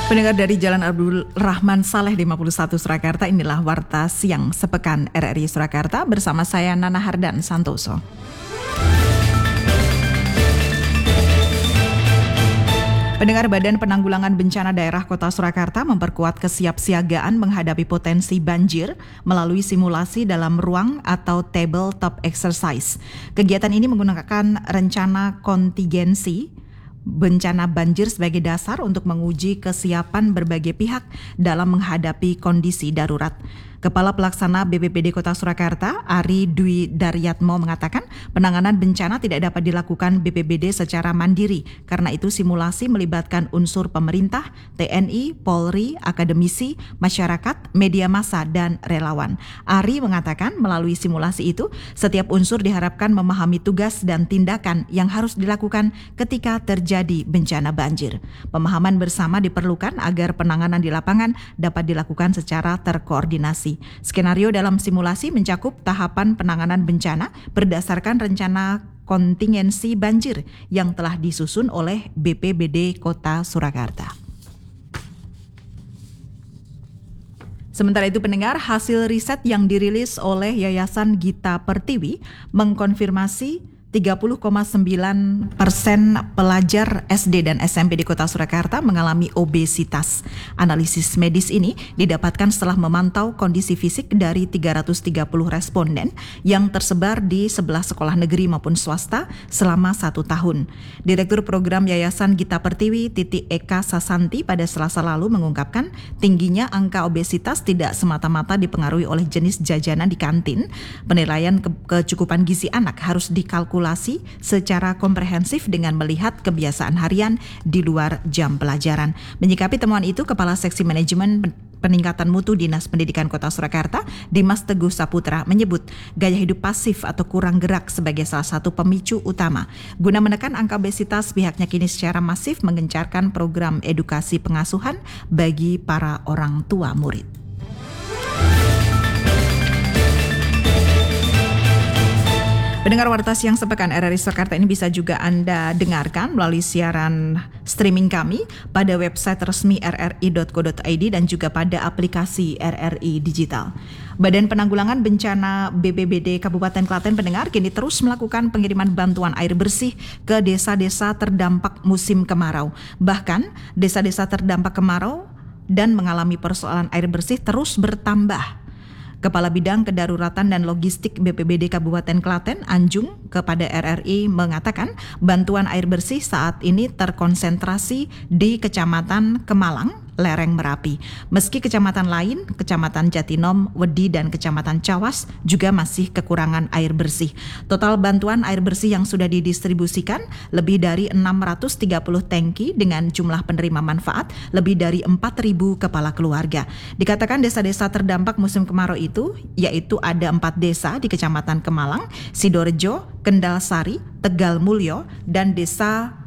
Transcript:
Pendengar dari Jalan Abdul Rahman Saleh 51 Surakarta, inilah Warta Siang Sepekan RRI Surakarta bersama saya Nana Hardan Santoso. Pendengar, Badan Penanggulangan Bencana Daerah Kota Surakarta memperkuat kesiapsiagaan menghadapi potensi banjir melalui simulasi dalam ruang atau tabletop exercise. Kegiatan ini menggunakan rencana kontingensi bencana banjir sebagai dasar untuk menguji kesiapan berbagai pihak dalam menghadapi kondisi darurat. Kepala Pelaksana BPBD Kota Surakarta, Ari Dwi Daryatmo mengatakan penanganan bencana tidak dapat dilakukan BPBD secara mandiri. Karena itu simulasi melibatkan unsur pemerintah, TNI, Polri, akademisi, masyarakat, media massa, dan relawan. Ari mengatakan melalui simulasi itu, setiap unsur diharapkan memahami tugas dan tindakan yang harus dilakukan ketika terjadi bencana banjir. Pemahaman bersama diperlukan agar penanganan di lapangan dapat dilakukan secara terkoordinasi. Skenario dalam simulasi mencakup tahapan penanganan bencana berdasarkan rencana kontingensi banjir yang telah disusun oleh BPBD Kota Surakarta. Sementara itu, pendengar, hasil riset yang dirilis oleh Yayasan Gita Pertiwi mengkonfirmasi 30,9% pelajar SD dan SMP di Kota Surakarta mengalami obesitas. Analisis medis ini didapatkan setelah memantau kondisi fisik dari 330 responden yang tersebar di 11 sekolah negeri maupun swasta selama 1 tahun. Direktur Program Yayasan Gita Pertiwi, Titi Eka Sasanti, pada Selasa lalu mengungkapkan tingginya angka obesitas tidak semata-mata dipengaruhi oleh jenis jajanan di kantin. Penilaian kecukupan gizi anak harus dikalkulasi secara komprehensif dengan melihat kebiasaan harian di luar jam pelajaran. Menyikapi temuan itu, Kepala Seksi Manajemen Peningkatan Mutu Dinas Pendidikan Kota Surakarta, Dimas Teguh Saputra, menyebut gaya hidup pasif atau kurang gerak sebagai salah satu pemicu utama. Guna menekan angka obesitas, pihaknya kini secara masif menggencarkan program edukasi pengasuhan bagi para orang tua murid. Pendengar Warta Siang Sepekan RRI Surakarta ini bisa juga Anda dengarkan melalui siaran streaming kami pada website resmi rri.co.id dan juga pada aplikasi RRI Digital. Badan Penanggulangan Bencana BPBD Kabupaten Klaten, pendengar, kini terus melakukan pengiriman bantuan air bersih ke desa-desa terdampak musim kemarau. Bahkan desa-desa terdampak kemarau dan mengalami persoalan air bersih terus bertambah. Kepala Bidang Kedaruratan dan Logistik BPBD Kabupaten Klaten, Anjung, kepada RRI mengatakan bantuan air bersih saat ini terkonsentrasi di Kecamatan Kemalang, lereng Merapi. Meski kecamatan lain, Kecamatan Jatinom, Wedi, dan Kecamatan Cawas juga masih kekurangan air bersih. Total bantuan air bersih yang sudah didistribusikan lebih dari 630 tangki dengan jumlah penerima manfaat lebih dari 4.000 kepala keluarga. Dikatakan desa-desa terdampak musim kemarau itu, yaitu ada 4 desa di Kecamatan Kemalang, Sidorejo, Kendal Sari, Tegal Mulyo, dan Desa